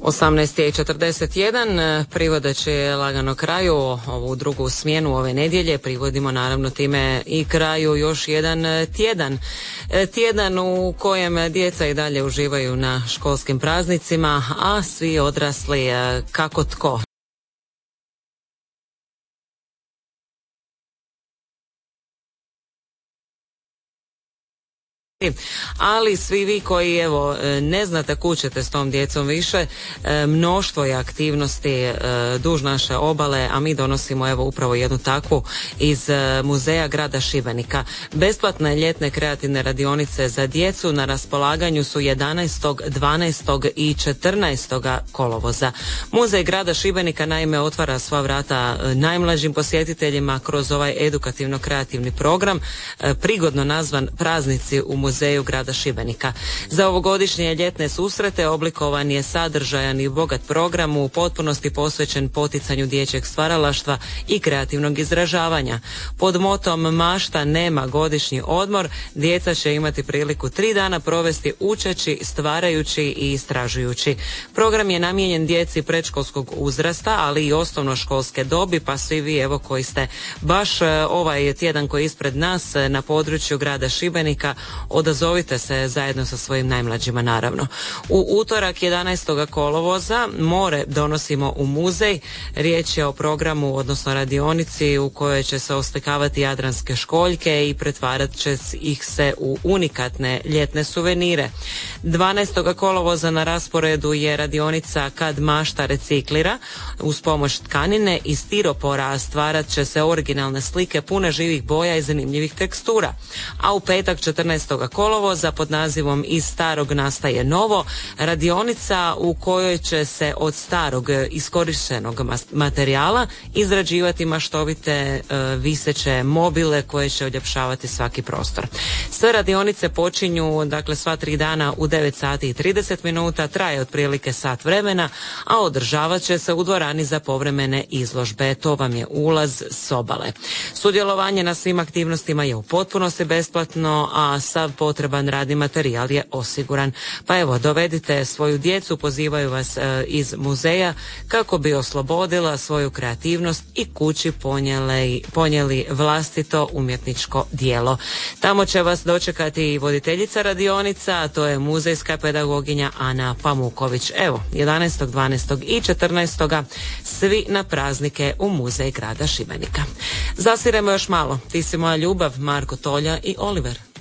18:41, privodeći lagano kraju ovu drugu smjenu ove nedjelje. Privodimo naravno time i kraju još jedan tjedan u kojem djeca i dalje uživaju na školskim praznicima, a svi odrasli kako tko. Ali svi vi koji ne znate kud ćete s tom djecom više, mnoštvo je aktivnosti duž naše obale, a mi donosimo upravo jednu takvu iz muzeja grada Šibenika. Besplatne ljetne kreativne radionice za djecu na raspolaganju su 11., 12. i 14. kolovoza. Muzej grada Šibenika naime otvara sva vrata najmlađim posjetiteljima kroz ovaj edukativno-kreativni program, prigodno nazvan Praznici u muzeju grada Šibenika. Za ovogodišnje ljetne susrete oblikovan je sadržajan i bogat program u potpunosti posvećen poticanju dječjeg stvaralaštva i kreativnog izražavanja. Pod motom Mašta nema godišnji odmor, djeca će imati priliku 3 dana provesti učeći, stvarajući i istražujući. Program je namijenjen djeci predškolskog uzrasta, ali i osnovnoškolske dobi, pa svi vi koji ste baš ovaj tjedan koji je ispred nas na području grada Šibenika, odazovite se zajedno sa svojim najmlađima naravno. U utorak 11. kolovoza more donosimo u muzej. Riječ je o programu, odnosno radionici u kojoj će se oslikavati jadranske školjke i pretvarat će ih se u unikatne ljetne suvenire. 12. kolovoza na rasporedu je radionica Kad mašta reciklira. Uz pomoć tkanine i stiropora stvarat će se originalne slike pune živih boja i zanimljivih tekstura. A u petak 14. kolovoza pod nazivom Iz starog nastaje novo, radionica u kojoj će se od starog iskorištenog materijala izrađivati maštovite viseće mobile koje će uljepšavati svaki prostor. Sve radionice počinju sva 3 dana u 9:30, traje otprilike sat vremena, a održavat će se u dvorani za povremene izložbe. To vam je ulaz s obale. Sudjelovanje na svim aktivnostima je u potpunosti besplatno, a sav potreban radni materijal je osiguran. Pa dovedite svoju djecu, pozivaju vas iz muzeja kako bi oslobodila svoju kreativnost i kući ponijeli vlastito umjetničko djelo. Tamo će vas dočekati i voditeljica radionica, a to je muzejska pedagoginja Ana Pamuković. 11., 12. i 14. svi na praznike u muzej grada Šibenika. Zasviremo još malo. Ti si moja ljubav, Marko Tolja i Oliver.